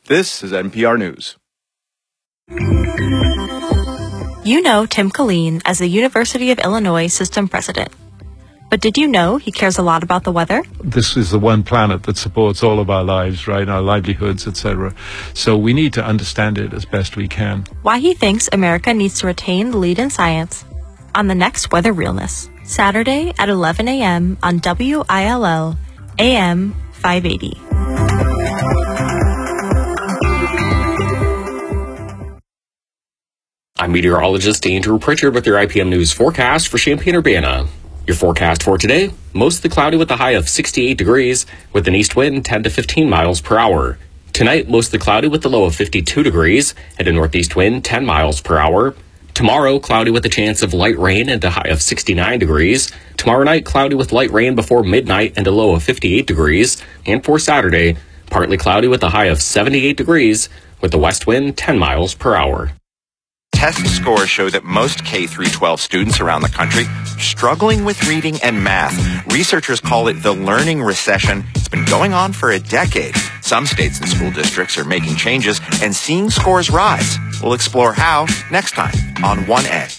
This is NPR News. You know Tim Killeen as the University of Illinois System President. But did you know he cares a lot about the weather? This is the one planet that supports all of our lives, right? Our livelihoods, etc. So we need to understand it as best we can. Why he thinks America needs to retain the lead in science on the next Weather Realness, Saturday at 11 a.m. on WILL AM 580. I'm meteorologist Andrew Pritchard with your IPM News forecast for Champaign-Urbana. Your forecast for today, mostly cloudy with a high of 68 degrees, with an east wind 10 to 15 miles per hour. Tonight, mostly cloudy with a low of 52 degrees and a northeast wind 10 miles per hour. Tomorrow, cloudy with a chance of light rain and a high of 69 degrees. Tomorrow night, cloudy with light rain before midnight and a low of 58 degrees. And for Saturday, partly cloudy with a high of 78 degrees, with a west wind 10 miles per hour. Test scores show that most K-12 students around the country are struggling with reading and math. Researchers call it the learning recession. It's been going on for a decade. Some states and school districts are making changes and seeing scores rise. We'll explore how next time on 1A.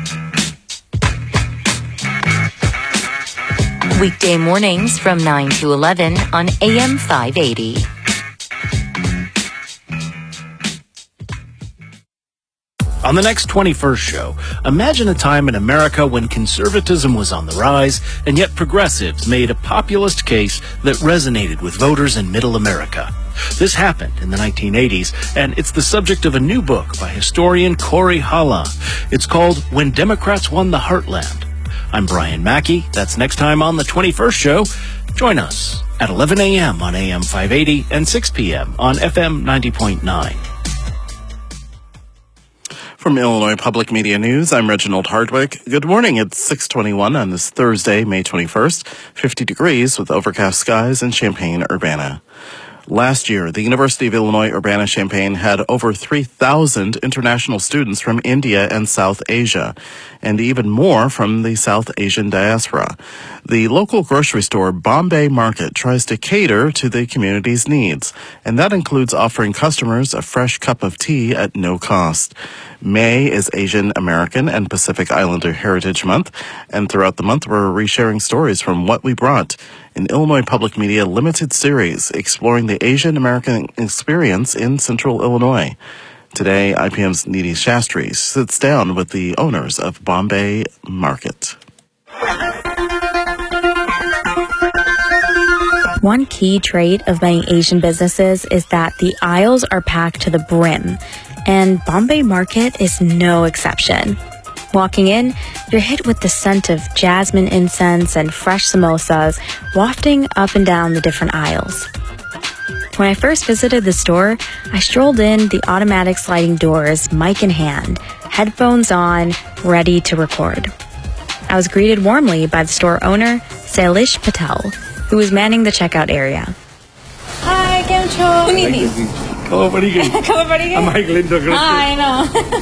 Weekday mornings from 9 to 11 on AM 580. On the next 21st show, imagine a time in America when conservatism was on the rise, and yet progressives made a populist case that resonated with voters in middle America. This happened in the 1980s, and it's the subject of a new book by historian Corey Halla. It's called When Democrats Won the Heartland. I'm Brian Mackey. That's next time on the 21st show. Join us at 11 a.m. on AM 580 and 6 p.m. on FM 90.9. From Illinois Public Media News, I'm Reginald Hardwick. Good morning. It's 6:21 on this Thursday, May 21st, 50 degrees with overcast skies in Champaign-Urbana. Last year, the University of Illinois Urbana-Champaign had over 3,000 international students from India and South Asia, and even more from the South Asian diaspora. The local grocery store Bombay Market tries to cater to the community's needs, and that includes offering customers a fresh cup of tea at no cost. May is Asian American and Pacific Islander Heritage Month, and throughout the month we're resharing stories from What We Brought, an Illinois Public Media limited series exploring the Asian American experience in Central Illinois. Today, IPM's Nidhi Shastri sits down with the owners of Bombay Market. One key trait of many Asian businesses is that the aisles are packed to the brim, and Bombay Market is no exception. Walking in, you're hit with the scent of jasmine incense and fresh samosas wafting up and down the different aisles. When I first visited the store, I strolled in the automatic sliding doors, mic in hand, headphones on, ready to record. I was greeted warmly by the store owner, Sailesh Patel, who was manning the checkout area. Hi, Kim Cho. Hello, buddy. Hi, no.